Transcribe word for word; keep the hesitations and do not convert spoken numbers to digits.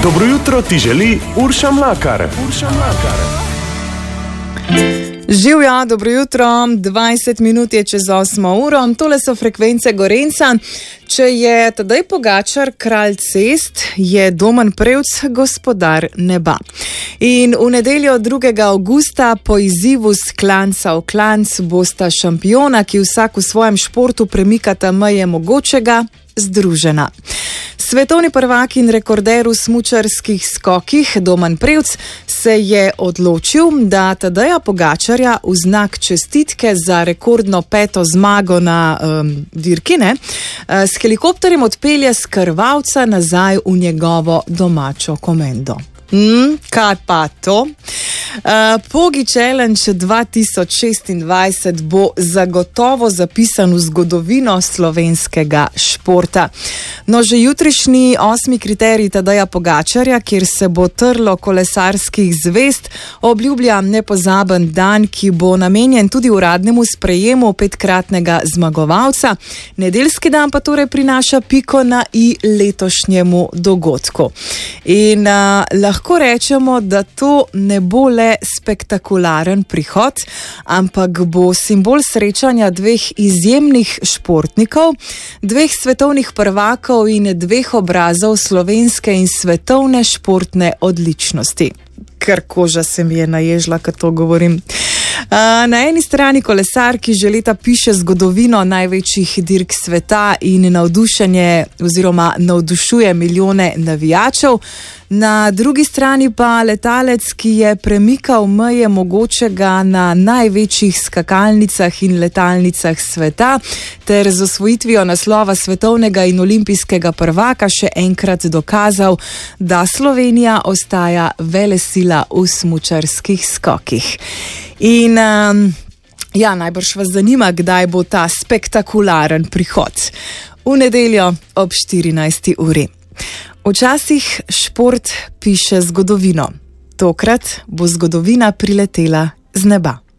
Dobro jutro ti želi Urša Mlakar. Urša Mlakar. Živja, dobro jutro, dvajset minut je čez osmo uro, tole so frekvence Gorenca. Če je Tadej Pogačar kralj cest, je Domen Prevc gospodar neba. In v nedeljo drugega avgusta po izzivu s klanca v klanc bosta šampiona, ki vsak v svojem športu premikata meje mogočega, združena. Svetovni prvak in rekorder v smučarskih skokih Domen Prevc se je odločil, da Tadeja Pogačarja v znak čestitke za rekordno peto zmago na um, dirkine s helikopterjem odpelje s krvavca nazaj v njegovo domačo komendo. Mm, kaj pa to? Uh, Pogi Challenge dva tisoč šestindvajset bo zagotovo zapisan v zgodovino slovenskega športa. No, že jutrišnji osmi kriterij Tadeja Pogačarja, kjer se bo trlo kolesarskih zvezd, obljublja nepozaben dan, ki bo namenjen tudi uradnemu sprejemu petkratnega zmagovalca. Nedeljski dan pa torej prinaša piko na i letošnjemu dogodku. In uh, lahko rečemo, da to ne bo le spektakularen prihod, ampak bo simbol srečanja dveh izjemnih športnikov, dveh svetovnih prvakov in dveh obrazov slovenske in svetovne športne odličnosti. Ker koža se mi je naježila, ko to govorim. Na eni strani kolesar, ki že leta piše zgodovino največjih dirk sveta in navdušenje oziroma navdušuje milijone navijačev, na drugi strani pa letalec, ki je premikal meje mogočega na največjih skakalnicah in letalnicah sveta ter z osvojitvijo naslova svetovnega in olimpijskega prvaka še enkrat dokazal, da Slovenija ostaja velesila v smučarskih skokih. In um, ja, najbrž vas zanima, kdaj bo ta spektakularen prihod. V nedeljo ob štirinajsti uri. Včasih šport piše zgodovino. Tokrat bo zgodovina priletela z neba.